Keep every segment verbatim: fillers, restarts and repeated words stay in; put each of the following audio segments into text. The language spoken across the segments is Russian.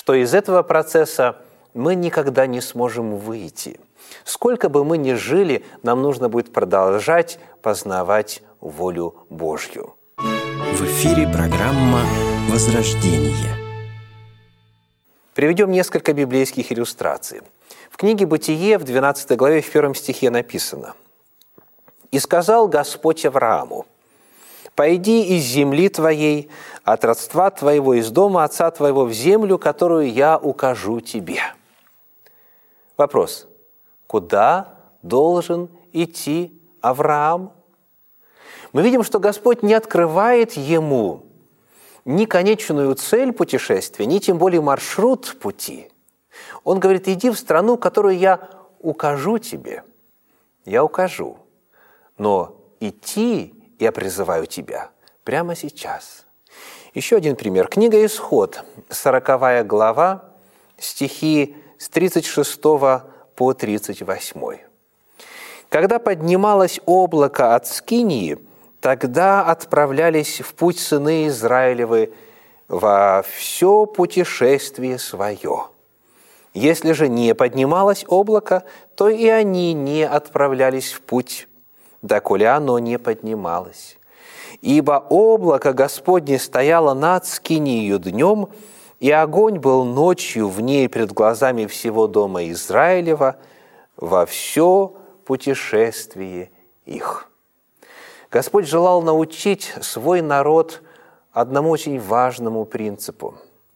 что из этого процесса мы никогда не сможем выйти. Сколько бы мы ни жили, нам нужно будет продолжать познавать волю Божью. В эфире программа «Возрождение». Приведем несколько библейских иллюстраций. В книге «Бытие» в двенадцатой главе в первом стихе написано: «И сказал Господь Аврааму: пойди из земли твоей, от родства твоего, из дома отца твоего, в землю, которую я укажу тебе». Вопрос: куда должен идти Авраам? Мы видим, что Господь не открывает ему ни конечную цель путешествия, ни тем более маршрут пути. Он говорит: иди в страну, которую я укажу тебе. Я укажу. Но идти я призываю тебя прямо сейчас. Еще один пример. Книга «Исход», сороковая глава, стихи с тридцать шестого по тридцать восьмой. «Когда поднималось облако от Скинии, тогда отправлялись в путь сыны Израилевы во все путешествие свое. Если же не поднималось облако, то и они не отправлялись в путь, доколе оно не поднималось. Ибо облако Господне стояло над Скинией днем, и огонь был ночью в ней пред глазами всего дома Израилева во все путешествие их». Господь желал научить свой народ одному очень важному принципу.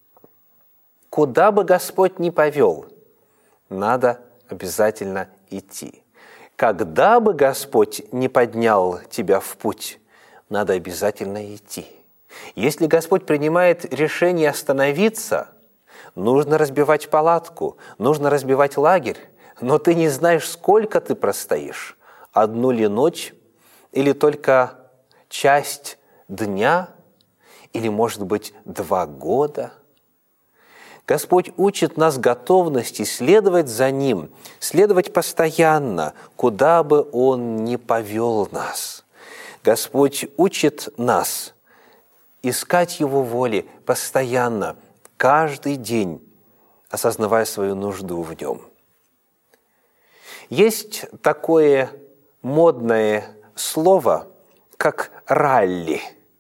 Куда бы Господь ни повел, надо обязательно идти. Когда бы Господь не поднял тебя в путь, надо обязательно идти. Если Господь принимает решение остановиться, нужно разбивать палатку, нужно разбивать лагерь, но ты не знаешь, сколько ты простоишь, одну ли ночь, или только часть дня, или, может быть, два года. Господь учит нас готовности следовать за Ним, следовать постоянно, куда бы Он ни повел нас. Господь учит нас искать Его воли постоянно, каждый день, осознавая свою нужду в Нем. Есть такое модное слово, как «ралли».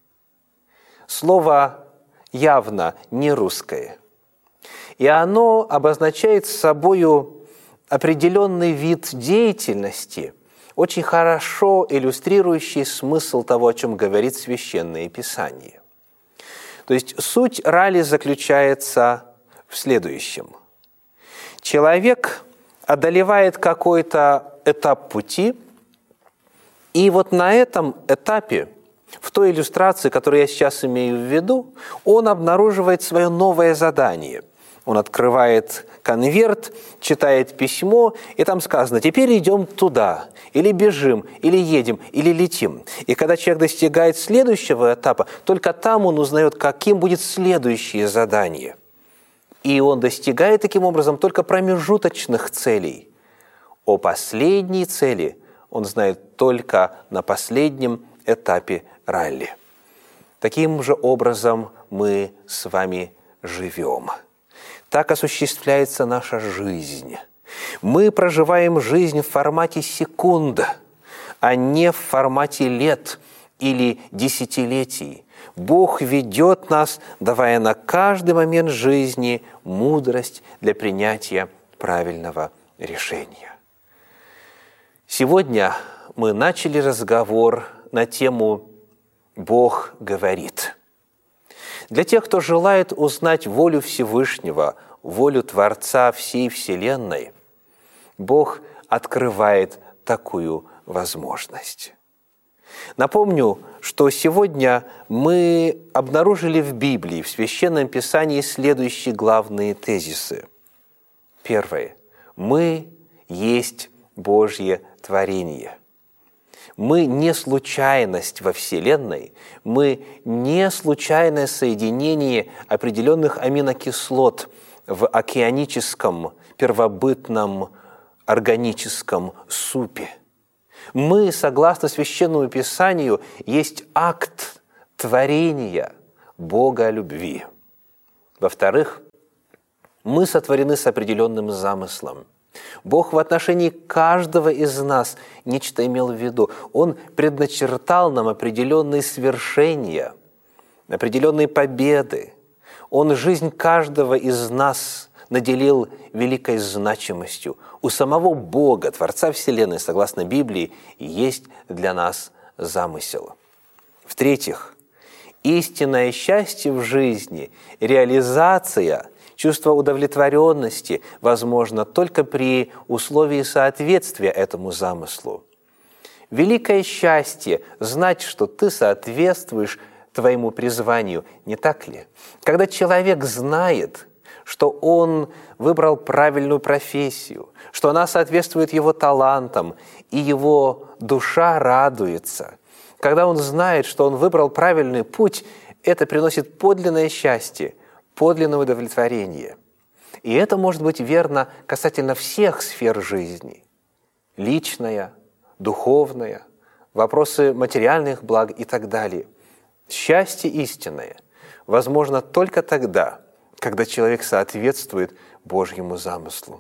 Слово явно не русское. И оно обозначает собою определенный вид деятельности, очень хорошо иллюстрирующий смысл того, о чем говорит Священное Писание. То есть суть ралли заключается в следующем. Человек одолевает какой-то этап пути, и вот на этом этапе, в той иллюстрации, которую я сейчас имею в виду, он обнаруживает свое новое задание. Он открывает конверт, читает письмо, и там сказано: теперь идем туда, или бежим, или едем, или летим. И когда человек достигает следующего этапа, только там он узнает, каким будет следующее задание. И он достигает таким образом только промежуточных целей. О последней цели он знает только на последнем этапе ралли. Таким же образом мы с вами живем. Так осуществляется наша жизнь. Мы проживаем жизнь в формате секунд, а не в формате лет или десятилетий. Бог ведет нас, давая на каждый момент жизни мудрость для принятия правильного решения. Сегодня мы начали разговор на тему «Бог говорит». Для тех, кто желает узнать волю Всевышнего, волю Творца всей Вселенной, Бог открывает такую возможность. Напомню, что сегодня мы обнаружили в Библии, в Священном Писании, следующие главные тезисы. Первое. Мы есть Божье творение. Мы не случайность во Вселенной, мы не случайное соединение определенных аминокислот в океаническом, первобытном, органическом супе. Мы, согласно Священному Писанию, есть акт творения Бога любви. Во-вторых, Мы сотворены с определенным замыслом. Бог в отношении каждого из нас нечто имел в виду. Он предначертал нам определенные свершения, определенные победы. Он жизнь каждого из нас наделил великой значимостью. У самого Бога, Творца Вселенной, согласно Библии, есть для нас замысел. В-третьих, истинное счастье в жизни, реализация, чувство удовлетворенности возможно только при условии соответствия этому замыслу. Великое счастье – знать, что ты соответствуешь твоему призванию, не так ли? Когда человек знает, что он выбрал правильную профессию, что она соответствует его талантам, и его душа радуется. Когда он знает, что он выбрал правильный путь, это приносит подлинное счастье, подлинное удовлетворение. И это может быть верно касательно всех сфер жизни. Личная, духовная, вопросы материальных благ и так далее. Счастье истинное возможно только тогда, когда человек соответствует Божьему замыслу.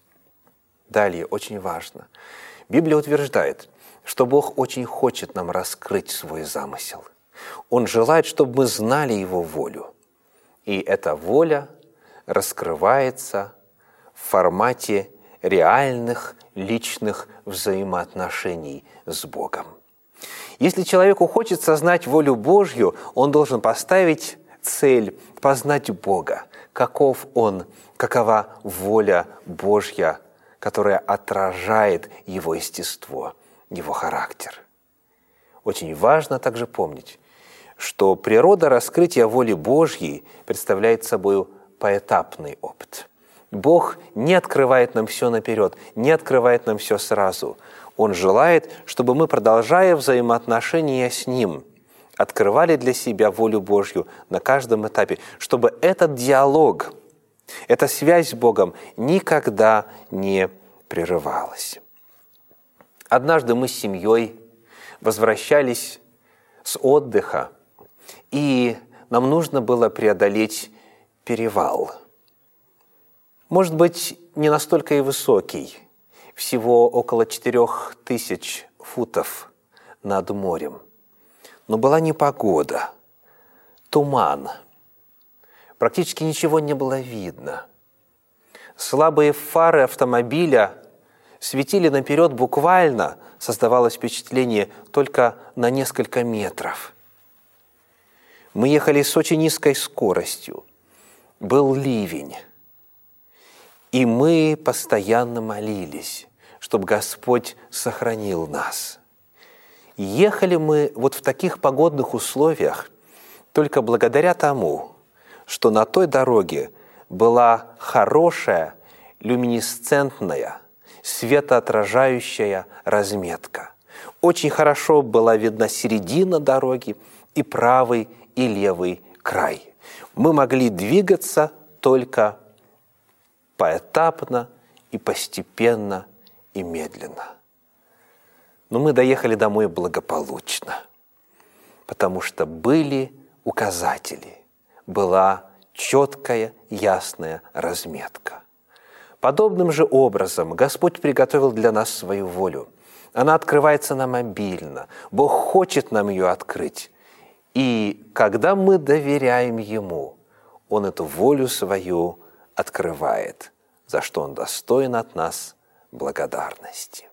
Далее, очень важно. Библия утверждает, что Бог очень хочет нам раскрыть свой замысел. Он желает, чтобы мы знали Его волю. И эта воля раскрывается в формате реальных личных взаимоотношений с Богом. Если человеку хочется знать волю Божью, он должен поставить цель познать Бога, каков Он, какова воля Божья, которая отражает Его естество, Его характер. Очень важно также помнить, что природа раскрытия воли Божьей представляет собой поэтапный опыт. Бог не открывает нам все наперед, не открывает нам все сразу. Он желает, чтобы мы, продолжая взаимоотношения с Ним, открывали для себя волю Божью на каждом этапе, чтобы этот диалог, эта связь с Богом никогда не прерывалась. Однажды мы с семьей возвращались с отдыха, и нам нужно было преодолеть перевал. Может быть, не настолько и высокий, всего около четырех тысяч футов над морем. Но была непогода, туман, практически ничего не было видно. Слабые фары автомобиля светили наперед буквально, создавалось впечатление, только на несколько метров. Мы ехали с очень низкой скоростью, был ливень, и мы постоянно молились, чтобы Господь сохранил нас. Ехали мы вот в таких погодных условиях только благодаря тому, что на той дороге была хорошая, люминесцентная, светоотражающая разметка. Очень хорошо была видна середина дороги и правый, и левый край. Мы могли двигаться только поэтапно и постепенно и медленно. Но мы доехали домой благополучно, потому что были указатели, была четкая, ясная разметка. Подобным же образом Господь приготовил для нас свою волю. Она открывается нам обильно. Бог хочет нам ее открыть. И когда мы доверяем Ему, Он эту волю свою открывает, за что Он достоин от нас благодарности.